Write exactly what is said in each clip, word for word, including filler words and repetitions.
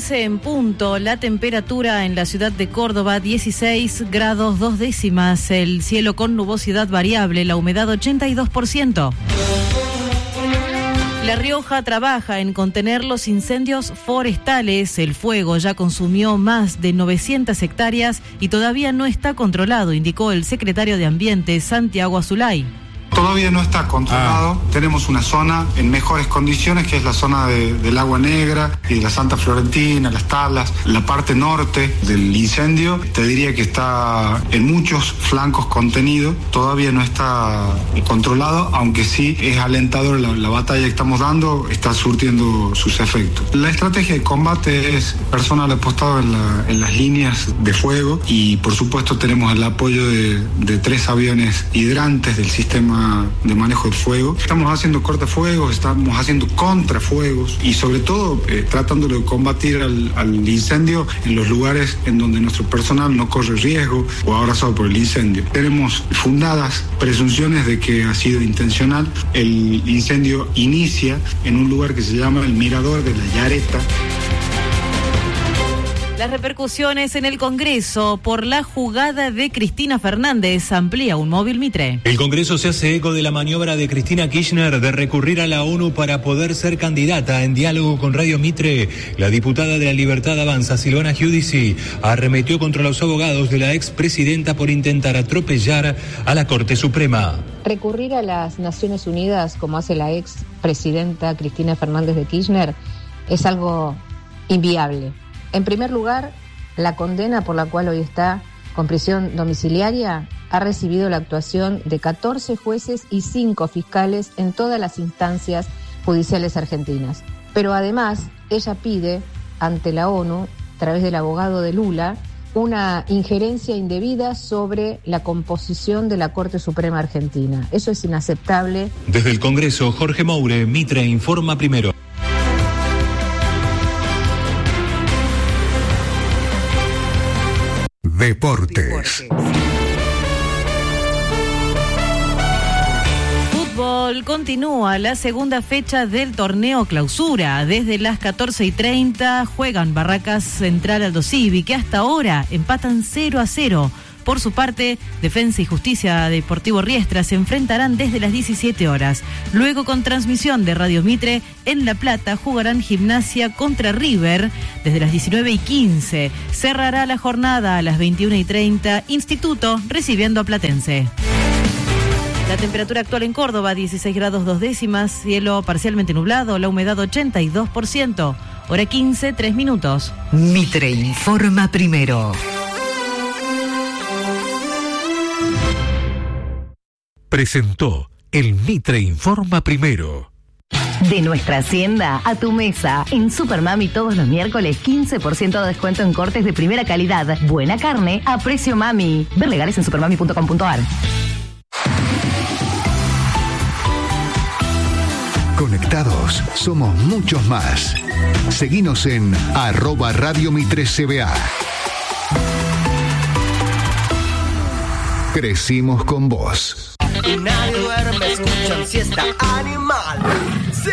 quince en punto, la temperatura en la ciudad de Córdoba, dieciséis grados dos décimas, el cielo con nubosidad variable, la humedad ochenta y dos por ciento. La Rioja trabaja en contener los incendios forestales. El fuego ya consumió más de novecientas hectáreas y todavía no está controlado, indicó el secretario de Ambiente, Santiago Azulay. Todavía no está controlado. Ah. Tenemos una zona en mejores condiciones, que es la zona de, del Agua Negra y de la Santa Florentina, Las Tablas, la parte norte del incendio. Te diría que está en muchos flancos contenido. Todavía no está controlado, aunque sí es alentador la, la batalla que estamos dando, está surtiendo sus efectos. La estrategia de combate es personal apostado en, la, en las líneas de fuego y por supuesto tenemos el apoyo de, de tres aviones hidrantes del sistema de manejo del fuego. Estamos haciendo cortafuegos, estamos haciendo contrafuegos y sobre todo eh, tratando de combatir al, al incendio en los lugares en donde nuestro personal no corre riesgo o abrazado por el incendio. Tenemos fundadas presunciones de que ha sido intencional. El incendio inicia en un lugar que se llama el Mirador de la Yareta. Las repercusiones en el Congreso por la jugada de Cristina Fernández, amplía un móvil Mitre. El Congreso se hace eco de la maniobra de Cristina Kirchner de recurrir a la ONU para poder ser candidata. En diálogo con Radio Mitre, la diputada de la Libertad Avanza, Silvana Giudici, arremetió contra los abogados de la expresidenta por intentar atropellar a la Corte Suprema. Recurrir a las Naciones Unidas, como hace la expresidenta Cristina Fernández de Kirchner, es algo inviable. En primer lugar, la condena por la cual hoy está con prisión domiciliaria ha recibido la actuación de catorce jueces y cinco fiscales en todas las instancias judiciales argentinas. Pero además, ella pide ante la ONU, a través del abogado de Lula, una injerencia indebida sobre la composición de la Corte Suprema Argentina. Eso es inaceptable. Desde el Congreso, Jorge Moure, Mitre informa primero. Deportes. Fútbol, continúa la segunda fecha del torneo Clausura. Desde las catorce y treinta juegan Barracas Central Aldo Civi, que hasta ahora empatan cero a cero. Por su parte, Defensa y Justicia Deportivo Riestra se enfrentarán desde las diecisiete horas. Luego, con transmisión de Radio Mitre, en La Plata jugarán Gimnasia contra River desde las diecinueve y quince. Cerrará la jornada a las veintiuna y treinta, Instituto recibiendo a Platense. La temperatura actual en Córdoba, dieciséis grados dos décimas, cielo parcialmente nublado, la humedad ochenta y dos por ciento. Hora quince, tres minutos. Mitre informa primero. Presentó el Mitre Informa Primero. De nuestra hacienda a tu mesa. En Supermami todos los miércoles quince por ciento de descuento en cortes de primera calidad. Buena carne a precio mami. Ver legales en supermami punto com punto a r. Conectados somos muchos más. Seguinos en arroba Radio Mitre C B A. Crecimos con vos. Y nadie duerme, escuchan siesta animal. Sí.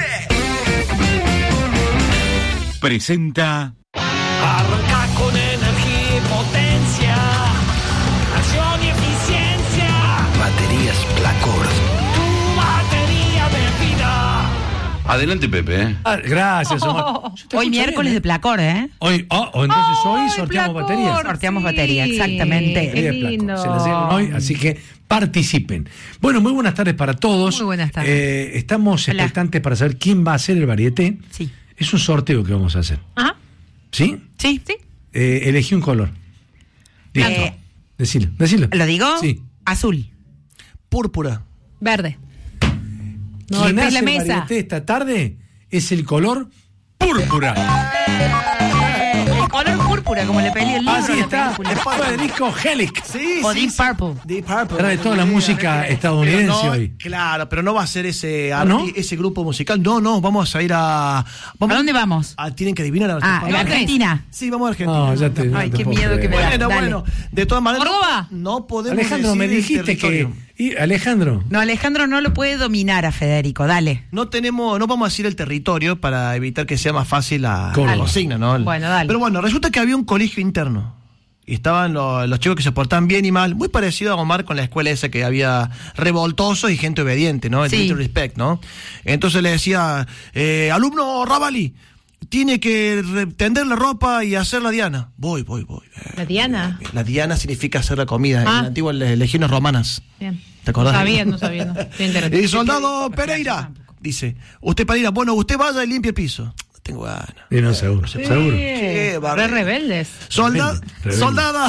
Presenta. Arranca con energía y potencia. Acción y eficiencia. Baterías Placor. Tu batería de vida. Adelante, Pepe. ¿eh? Ah, gracias, Omar. Oh, hoy miércoles bien, ¿eh? de Placor, ¿eh? Hoy, oh, oh, entonces oh, hoy sorteamos Placor, baterías. Sorteamos sí, batería, exactamente. Qué lindo. Se las dieron hoy, así que participen. Bueno, muy buenas tardes para todos. Muy buenas tardes. Eh, estamos Hola. expectantes para saber quién va a hacer el varieté. Sí. Es un sorteo que vamos a hacer. Ajá. ¿Sí? Sí, sí. Eh, elegí un color. Listo. Eh, decilo, decilo. ¿Lo digo? Sí. Azul. Púrpura. Verde. No Quien golpees hace la el mesa. varieté esta tarde es el color púrpura. El color púrpura, como le peleé el libro. Así la está, película. Federico Helic. Sí, O sí, Deep sí. Purple. Deep Purple. Trae toda la música estadounidense Pero no, hoy. Claro, pero no va a ser ese, ¿Ah, no? ese grupo musical. No, no, vamos a ir a... Vamos, ¿A dónde vamos? a- tienen que adivinar a Ah, nuestro ¿a país. Argentina? Sí, vamos a Argentina. No, ya te, Ay, no te qué puedo miedo que creer. me da. Bueno, Dale. bueno, de todas maneras... ¿Córdoba? No podemos Alejandro, decir me el dijiste que territorio. Y Alejandro. No, Alejandro no lo puede dominar a Federico, dale. No tenemos, no vamos a decir el territorio para evitar que sea más fácil la, Córdoba. la consigna, ¿no? Bueno, dale. Pero bueno, resulta que había un colegio interno. Y estaban los, los chicos que se portaban bien y mal, muy parecido a Omar con la escuela esa que había revoltosos y gente obediente, ¿no? El Sí. mutual respect, ¿no? Entonces le decía, eh, alumno Rabali, tiene que re- tender la ropa y hacer la diana. Voy, voy, voy. ¿La Diana? La diana significa hacer la comida Ah. en las antiguas le- legiones romanas. Bien. ¿Te acordás? No sabía, no sabía. No. Estoy enterado. Y soldado Pereira, dice, usted Pereira, bueno, usted vaya y limpie el piso. No tengo ganas. Y no, seguro, Sí. seguro. Qué Re bárbaro. rebeldes. Solda, Rebelde, rebelde. soldada.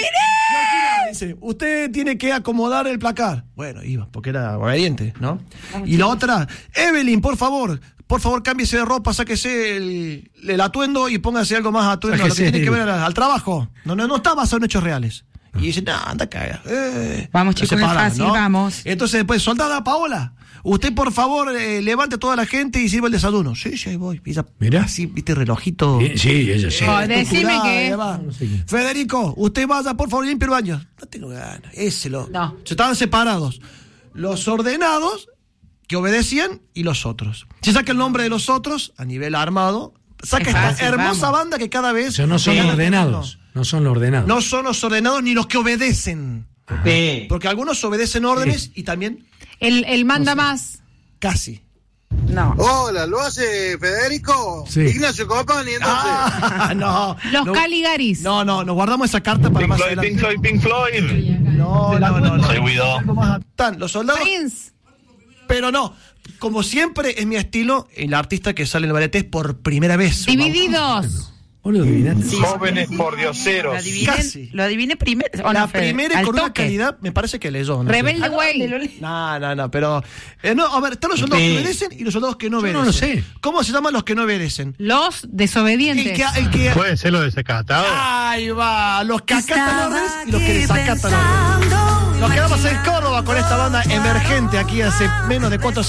Dice, usted tiene que acomodar el placar. Bueno, iba, porque era obediente, ¿no? Y la otra, Evelyn, por favor, por favor, cámbiese de ropa, sáquese el, el atuendo y póngase algo más atuendo, a lo que Sáquese tiene que el- ver al, al trabajo. No, no, no está basado en hechos reales. Y dice, no, anda caga. Eh, Vamos, chicos, se es paran, fácil, vamos. Entonces después, soldada Paola, usted por favor eh, levante a toda la gente y sirva el desayuno. Sí, sí, ahí voy. Ella, Mirá. así, viste, relojito. Sí, sí, ella sí. Oh, decime estructurada, que- y demás. Federico, usted vaya, por favor, limpie el baño. No tengo ganas. Ese lo. No. Se estaban separados. Los ordenados, que obedecían, y los otros. Si saca el nombre de los otros, a nivel armado, saca Es esta fácil, hermosa vamos. banda que cada vez. O sea, no son gana ordenados. No son los ordenados. terreno. No son los ordenados ni los que obedecen. Sí. Porque algunos obedecen órdenes y también El, el manda más. casi. No. Hola, ¿lo hace Federico? Sí. Ignacio Copani, entonces. Ah, no. Los no, Caligaris. No, no, nos guardamos esa carta para Pink más Floyd, adelante. Pink Floyd, Pink Floyd. No, no, no, no. Soy Guido. Están los soldados. Prince. Pero no, como siempre es mi estilo, el artista que sale en el ballet es por primera vez. Divididos. ¿Vos lo adivinaste? Jóvenes Lo pordioseros. adiviné, Casi. lo adiviné primero. ¿o La no, Fede? primera y Al con una toque. calidad, me parece que leyó. ¿no? Rebelde Ah, no, Way. No, no, no, pero. eh, no, a ver, están los soldados Sí. que obedecen y los soldados que no Yo obedecen. no lo sé. ¿Cómo se llaman los que no obedecen? Los desobedientes. El que. El que ¿Puede ser lo desacatado? ahí va, los que acatan órdenes y los que desacatan órdenes. Nos quedamos en Córdoba con esta banda emergente aquí hace menos de cuatro